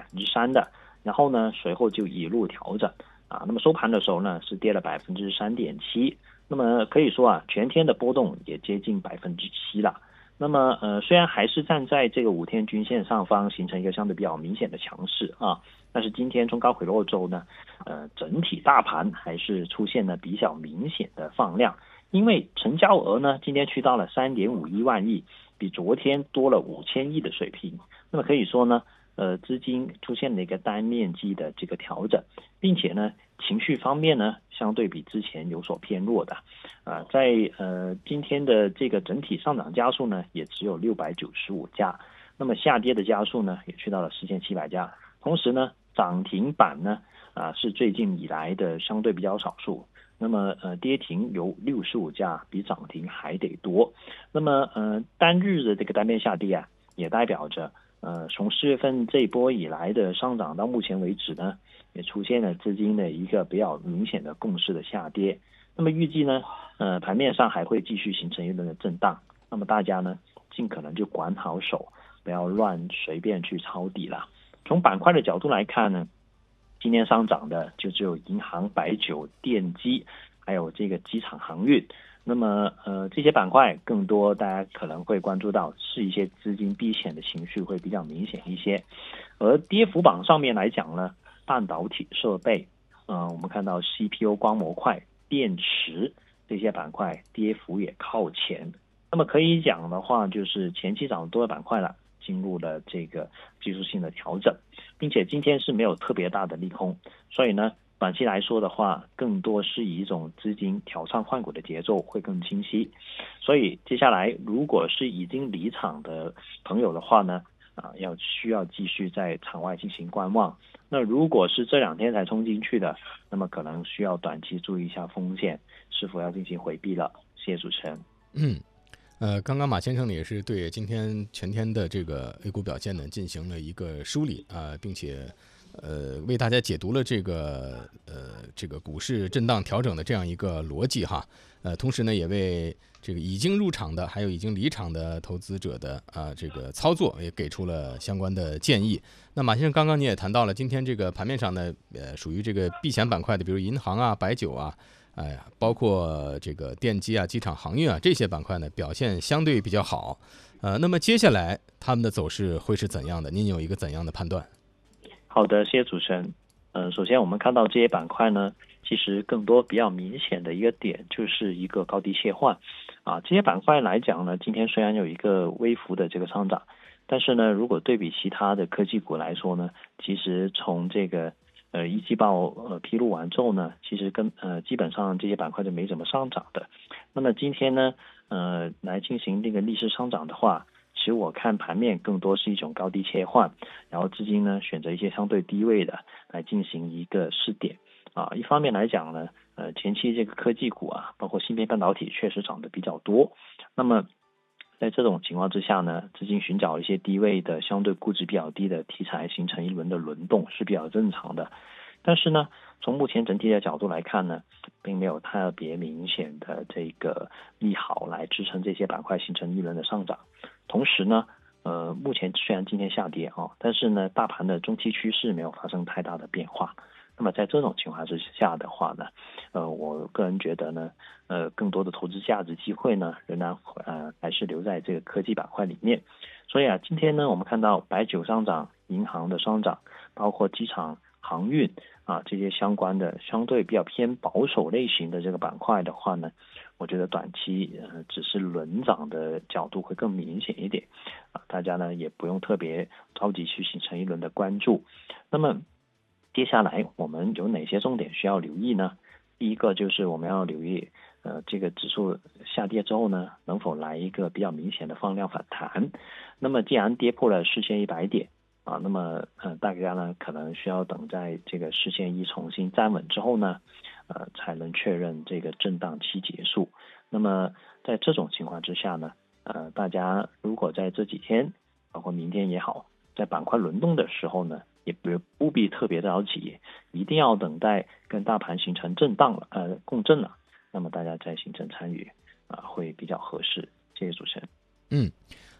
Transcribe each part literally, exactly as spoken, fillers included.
分之三的，然后呢随后就一路调整啊，那么收盘的时候呢是跌了百分之三点七，那么可以说啊全天的波动也接近百分之七了。那么呃虽然还是站在这个五天均线上方形成一个相对比较明显的强势啊，但是今天冲高回落之后呢，呃整体大盘还是出现了比较明显的放量，因为成交额呢今天去到了三点五一万亿，比昨天多了五千亿的水平。那么可以说呢，呃资金出现了一个单面积的这个调整，并且呢情绪方面呢相对比之前有所偏弱的，啊、呃，在呃今天的这个整体上涨家数呢也只有六百九十五家，那么下跌的家数呢也去到了四千七百家，同时呢涨停板呢啊、呃、是最近以来的相对比较少数。那么呃跌停有六十五家，比涨停还得多。那么呃单日的这个单边下跌啊，也代表着呃从四月份这一波以来的上涨到目前为止呢，也出现了资金的一个比较明显的共识的下跌。那么预计呢，呃盘面上还会继续形成一轮的震荡。那么大家呢，尽可能就管好手，不要乱随便去抄底了。从板块的角度来看呢，今天上涨的就只有银行、白酒、电机，还有这个机场航运。那么呃这些板块更多大家可能会关注到是一些资金避险的情绪会比较明显一些。而跌幅榜上面来讲呢，半导体设备，呃我们看到 C P U 光模块、电池这些板块跌幅也靠前。那么可以讲的话，就是前期涨多的板块了，进入了这个技术性的调整，并且今天是没有特别大的利空，所以呢短期来说的话，更多是以一种资金调仓换股的节奏会更清晰。所以接下来如果是已经离场的朋友的话呢，啊，要需要继续在场外进行观望。那如果是这两天才冲进去的，那么可能需要短期注意一下风险，是否要进行回避了。谢谢主持人。 嗯。呃，刚刚马先生呢也是对今天全天的这个 A 股表现呢进行了一个梳理啊、呃，并且呃为大家解读了这个呃这个股市震荡调整的这样一个逻辑哈，呃，同时呢也为这个已经入场的还有已经离场的投资者的啊、呃、这个操作也给出了相关的建议。那马先生刚刚你也谈到了今天这个盘面上呢，呃，属于这个避险板块的，比如银行啊、白酒啊。哎呀，包括这个电机啊、机场航运啊这些板块呢，表现相对比较好。呃，那么接下来他们的走势会是怎样的？您有一个怎样的判断？ 好的，谢谢主持人。呃，首先我们看到这些板块呢，其实更多比较明显的一个点就是一个高低切换啊。这些板块来讲呢，今天虽然有一个微幅的这个上涨，但是呢，如果对比其他的科技股来说呢，其实从这个呃一季报呃披露完之后呢，其实跟呃基本上这些板块就没怎么上涨的。那么今天呢，呃来进行这个逆势上涨的话，其实我看盘面更多是一种高低切换，然后资金呢选择一些相对低位的来进行一个试点啊。一方面来讲呢，呃前期这个科技股啊，包括芯片半导体确实涨得比较多。那么在这种情况之下呢，资金寻找一些低位的相对估值比较低的题材，形成一轮的轮动是比较正常的。但是呢，从目前整体的角度来看呢，并没有特别明显的这个利好来支撑这些板块形成一轮的上涨。同时呢，呃，目前虽然今天下跌啊，但是呢，大盘的中期趋势没有发生太大的变化。那么在这种情况之下的话呢，呃，我个人觉得呢，呃，更多的投资价值机会呢，仍然呃还是留在这个科技板块里面。所以啊，今天呢，我们看到白酒上涨、银行的上涨，包括机场航运啊这些相关的相对比较偏保守类型的这个板块的话呢，我觉得短期呃只是轮涨的角度会更明显一点啊，大家呢也不用特别着急去形成一轮的关注。那么接下来我们有哪些重点需要留意呢？第一个就是我们要留意，呃，这个指数下跌之后呢，能否来一个比较明显的放量反弹？那么既然跌破了四千一百点啊，那么呃大家呢可能需要等在这个四千一重新站稳之后呢，呃才能确认这个震荡期结束。那么在这种情况之下呢，呃大家如果在这几天，包括明天也好，在板块轮动的时候呢，也不不必特别着急，一定要等待跟大盘形成震荡了，呃，共振了，那么大家再形成参与啊、呃，会比较合适。谢谢主持人。 嗯，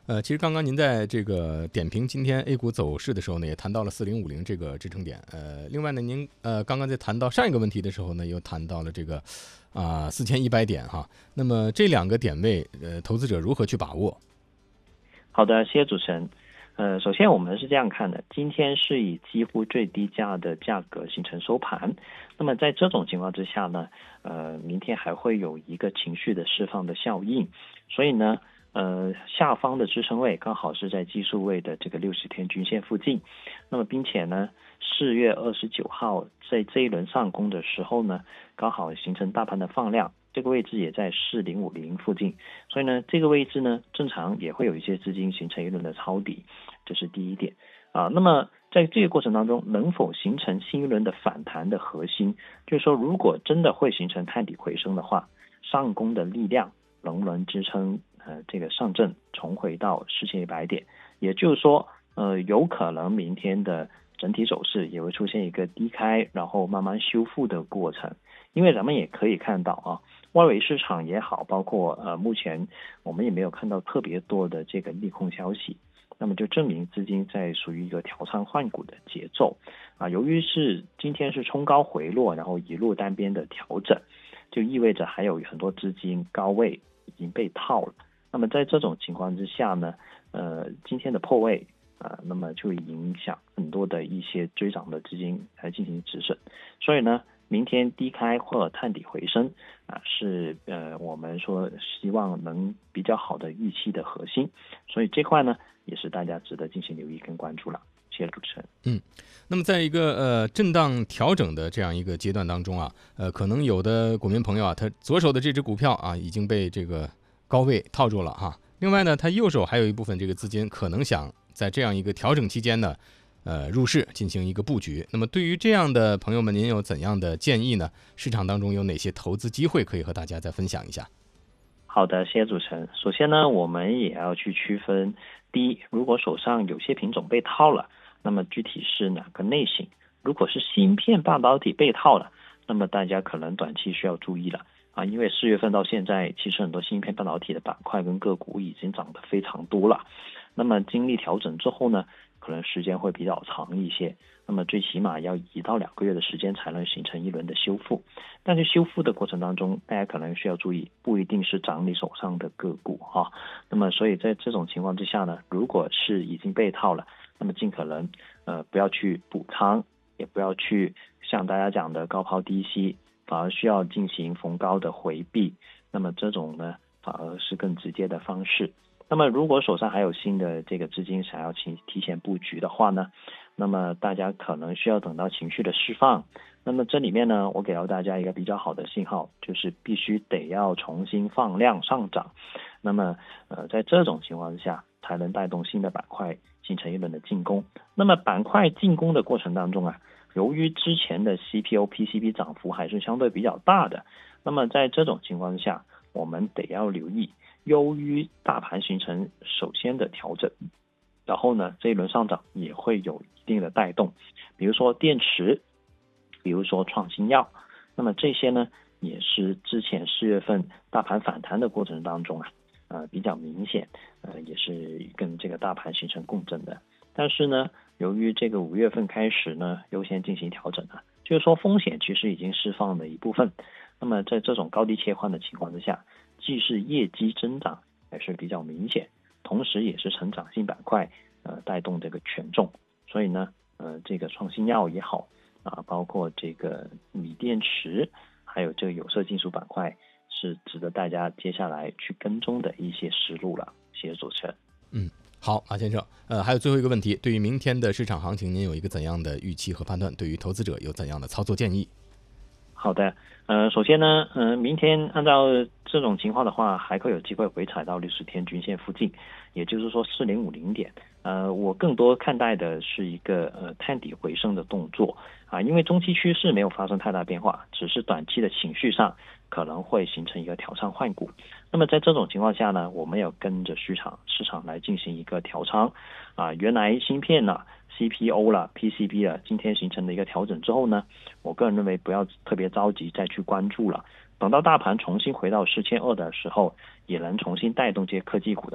呃，其实刚刚您在这个点评今天 A 股走势的时候呢，也谈到了四零五零这个支撑点。呃，另外呢，您呃刚刚在谈到上一个问题的时候呢，又谈到了这个啊四千一百点哈。那么这两个点位，呃，投资者如何去把握？ 好的，谢谢主持人。呃，首先我们是这样看的，今天是以几乎最低价的价格形成收盘。那么在这种情况之下呢，呃，明天还会有一个情绪的释放的效应，所以呢。呃，下方的支撑位刚好是在技术位的这个六十天均线附近，那么并且呢，四月二十九号在这一轮上攻的时候呢，刚好形成大盘的放量，这个位置也在四零五零附近，所以呢，这个位置呢，正常也会有一些资金形成一轮的抄底，这是第一点啊。那么在这个过程当中，能否形成新一轮的反弹的核心，就是说，如果真的会形成探底回升的话，上攻的力量能不能支撑？呃，这个上证重回到四千一百点，也就是说，呃，有可能明天的整体走势也会出现一个低开，然后慢慢修复的过程。因为咱们也可以看到啊，外围市场也好，包括呃，目前我们也没有看到特别多的这个利空消息，那么就证明资金在属于一个调仓换股的节奏啊。由于是今天是冲高回落，然后一路单边的调整，就意味着还有很多资金高位已经被套了。那么在这种情况之下呢，呃，今天的破位啊、呃，那么就会影响很多的一些追涨的资金来进行止损。所以呢，明天低开或者探底回升啊、呃，是呃我们说希望能比较好的预期的核心。所以这块呢，也是大家值得进行留意跟关注了。谢谢主持人。 嗯，那么在一个呃震荡调整的这样一个阶段当中啊，呃，可能有的股民朋友啊，他左手的这只股票啊已经被这个高位套住了哈。另外呢，他右手还有一部分这个资金可能想在这样一个调整期间呢，呃，入市进行一个布局。那么对于这样的朋友们，您有怎样的建议呢？市场当中有哪些投资机会可以和大家再分享一下？ 好的，谢谢主持人。首先呢，我们也要去区分，第一，如果手上有些品种被套了，那么具体是哪个类型？如果是芯片半导体被套了，那么大家可能短期需要注意了。啊，因为四月份到现在，其实很多芯片半导体的板块跟个股已经涨得非常多了。那么经历调整之后呢，可能时间会比较长一些。那么最起码要一到两个月的时间才能形成一轮的修复。但是修复的过程当中，大家可能需要注意，不一定是涨你手上的个股哈。那么所以在这种情况之下呢，如果是已经被套了，那么尽可能呃不要去补仓，也不要去像大家讲的高抛低吸。反而需要进行逢高的回避，那么这种呢反而是更直接的方式。那么如果手上还有新的这个资金想要提提前布局的话呢，那么大家可能需要等到情绪的释放。那么这里面呢，我给到大家一个比较好的信号，就是必须得要重新放量上涨。那么呃在这种情况之下，才能带动新的板块形成一轮的进攻。那么板块进攻的过程当中啊，由于之前的 C P O、P C B 涨幅还是相对比较大的，那么在这种情况下，我们得要留意，由于大盘形成首先的调整，然后呢，这一轮上涨也会有一定的带动，比如说电池，比如说创新药，那么这些呢，也是之前四月份大盘反弹的过程当中啊，呃比较明显，呃也是跟这个大盘形成共振的。但是呢，由于这个五月份开始呢，优先进行调整了，就是说风险其实已经释放了一部分。那么在这种高低切换的情况之下，既是业绩增长还是比较明显，同时也是成长性板块呃带动这个权重。所以呢，呃这个创新药也好啊，包括这个锂电池，还有这个有色金属板块，是值得大家接下来去跟踪的一些思路了。谢谢主持人。 嗯。好，马先生，呃，还有最后一个问题，对于明天的市场行情，您有一个怎样的预期和判断？对于投资者有怎样的操作建议？ 好的，呃，首先呢，呃，明天按照这种情况的话，还会有机会回踩到六十天均线附近，也就是说四零五零点。呃，我更多看待的是一个呃探底回升的动作啊，因为中期趋势没有发生太大变化，只是短期的情绪上可能会形成一个调仓换股。那么在这种情况下呢，我们要跟着市场市场来进行一个调仓啊。原来芯片呢、C P O 了、P C B 了，今天形成的一个调整之后呢，我个人认为不要特别着急再去关注了。等到大盘重新回到四千二的时候，也能重新带动这些科技股的话，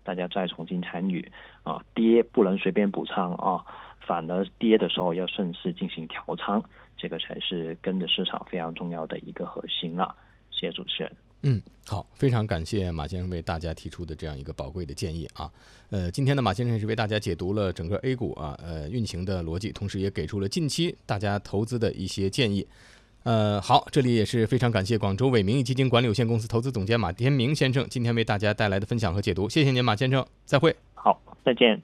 大家再重新参与啊，跌不能随便补仓啊，反而跌的时候要顺势进行调仓，这个才是跟着市场非常重要的一个核心了。谢谢主持人。 嗯，好，非常感谢马先生为大家提出的这样一个宝贵的建议啊。呃，今天的马先生是为大家解读了整个 A 股啊呃运行的逻辑，同时也给出了近期大家投资的一些建议。呃，好，这里也是非常感谢广州伟明义基金管理有限公司投资总监马天明先生今天为大家带来的分享和解读，谢谢您，马先生，再会。 好，再見。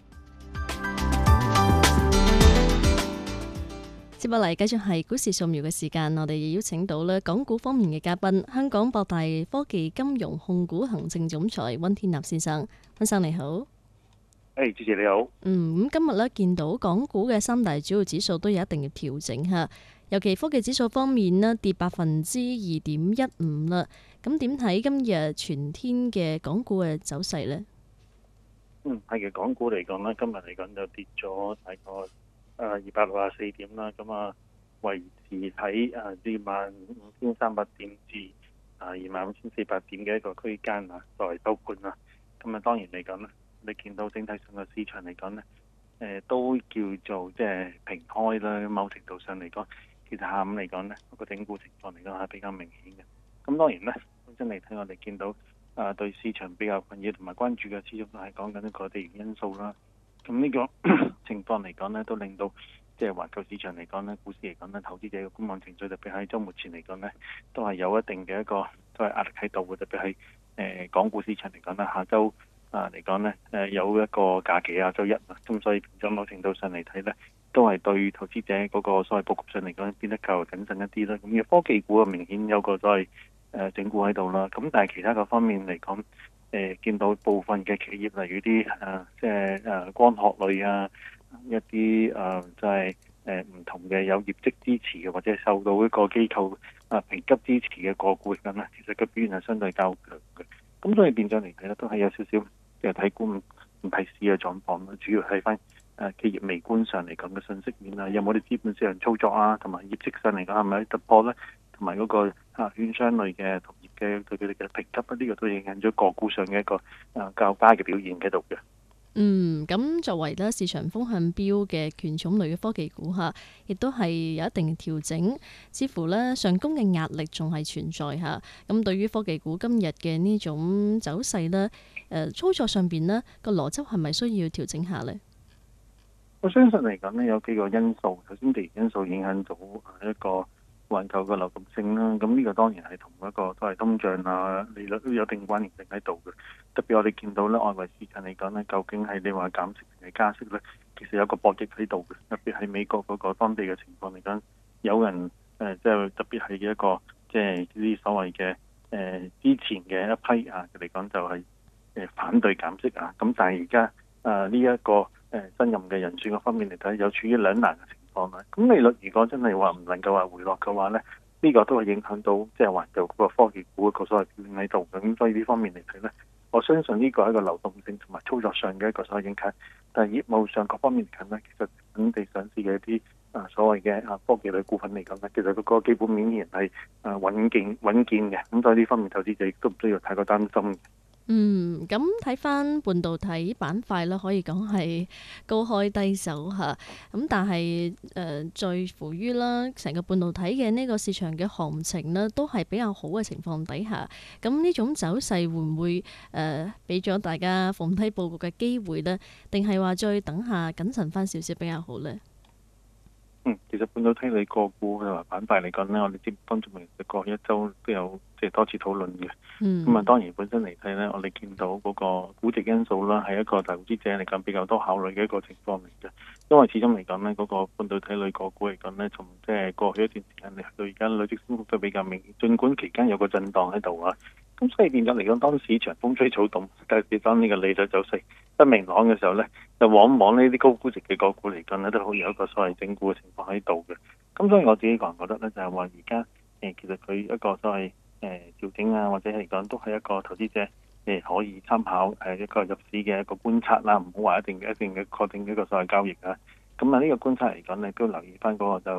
接落嚟繼續係股市掃描嘅時間，我哋邀請到咧港股方面嘅嘉賓，香港博大科技金融控股行政總裁溫天納先生。溫生你好。 誒、hey, 主持你好。 嗯，咁今日咧見到港股嘅三大主要指數都有一定嘅調整嚇，尤其科技指數方面呢跌百分之二點一五啦。咁點睇今日全天嘅港股嘅走勢呢？ 嗯，係嘅，港股嚟講咧，今日嚟講就跌咗大概誒二百六十四點啦，咁啊維持喺誒二萬五千三百點至誒二萬五千四百點嘅一個區間啊，作為收盤啦。咁啊當然嚟講咧，你見到整體上嘅市場嚟講咧，誒、呃、都叫做即係平開啦。某程度上嚟講，其實下午嚟講咧，個整固情況嚟講係比較明顯嘅。咁當然咧，本身嚟睇我哋見到啊、呃、對市場比較困擾同埋關注嘅，始終都係講緊一個地緣因素啦。咁呢個情況嚟講咧，都令到即係環球市場嚟講咧，股市嚟講咧，投資者嘅觀望情緒，特別喺週末前嚟講咧，都係有一定嘅一個都係壓力喺度嘅。特別係誒港股市場嚟講咧，下週啊嚟講咧，誒有一個假期啊，週一啊，咁所以變咗某程度上嚟睇咧，都係對投資者嗰個所謂佈局上嚟講變得較謹慎一啲啦。咁嘅科技股啊，明顯有個所謂誒整固喺度啦。咁但係其他個方面嚟講，誒、呃、見到部分嘅企業，例如啲誒、呃、即係誒、呃、光學類啊，一啲誒就係誒唔同嘅有業績支持嘅，或者受到一個機構啊評級支持嘅個股咁啦，其實個表現係相對較強嘅。咁所以變咗嚟睇咧，都係有少少即係睇沽唔睇市嘅狀況啦。主要睇翻誒企業微觀上嚟講嘅信息面啊，有冇啲資本市場操作啊，同埋業績上嚟講係咪突破咧？同埋嗰個啊券商類嘅同業嘅對佢哋嘅評級，呢、這個都影響咗個股上嘅一個啊較佳嘅表現喺度嘅。 嗯，咁作為咧市場風向標嘅權重類嘅科技股嚇，亦都係有一定嘅調整，似乎咧上攻嘅壓力仲係存在嚇。咁對於科技股今日嘅呢種走勢咧，誒、呃、操作上邊呢個邏輯係咪需要調整下呢？ 我相信嚟講呢，有幾個因素，首先地緣因素影響到一個環球嘅流動性啦，咁呢個當然係同一個都係通脹啊、利率都有一定關聯性喺度嘅。特別我哋見到咧，外圍市場嚟講咧，究竟係你話減息定係加息咧，其實有個博弈喺度嘅。特別係美國嗰個當地嘅情況嚟講，有人誒即係特別係一個即係呢啲所謂嘅誒、呃、之前嘅一批啊嚟講就係誒反對減息啊，咁但係而家誒呢一個誒、呃、新任嘅人選嗰方面嚟睇，有處於兩難嘅情況。咁利率如果真係話唔能夠話回落嘅話咧，呢、這個都係影響到即係環球嗰個科技股個所謂表現喺度。咁所以呢方面嚟睇咧，我相信呢個係一個流動性同埋操作上嘅一個所謂影響。但係業務上各方面嚟講咧，其實本地上市嘅一啲啊所謂嘅啊科技類股份嚟講咧，其實嗰個基本面依然係啊穩健穩健嘅。咁所以呢方面投資者亦都唔需要太過擔心。 嗯，咁睇翻半導體板塊啦，可以講係高開低走嚇。咁但係誒，在乎於啦，成個半導體嘅呢個市場嘅行情呢，都係比較好嘅情況底下。咁呢種走勢會唔會誒俾咗大家逢低佈局嘅機會呢？定係話再等下謹慎翻少少比較好呢？ 嗯，其實半導體類個股嘅板塊嚟講呢，我哋節目當中其實過去一週都有即係多次討論嘅。咁啊、嗯，當然本身嚟睇呢，我哋見到嗰個估值因素啦，係一個投資者嚟講比較多考慮嘅一個情況嚟嘅。因為始終嚟講呢，嗰、那個半導體類個股嚟講呢，從即係過去一段時間嚟到而家累積升幅都比較明顯，儘管期間有個震盪喺度啊。咁所以變咗嚟講，當市場風吹草動，特別當呢個利率走勢不明朗嘅時候呢，就往往呢啲高估值嘅個股嚟講呢，都好有一個所謂整固嘅情況喺度嘅。咁所以我自己個人覺得呢，就係話而家誒其實佢一個所謂誒調整啊，或者嚟講都係一個投資者誒可以參考誒一個入市嘅一個觀察啦，唔好話一定嘅一定嘅確定嘅一個所謂交易啊。咁啊呢個觀察嚟講，你都留意翻嗰個就係話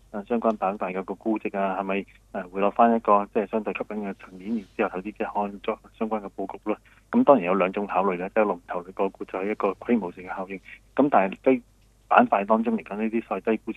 誒相關板塊嘅個估值啊，係咪誒回落翻一個即係相對吸引嘅層面，然之後投資者看作相關嘅佈局咯。咁當然有兩種考慮咧，即係龍頭嘅個股就係一個規模性嘅效應。咁但係低板塊當中嚟講，呢啲所謂低估值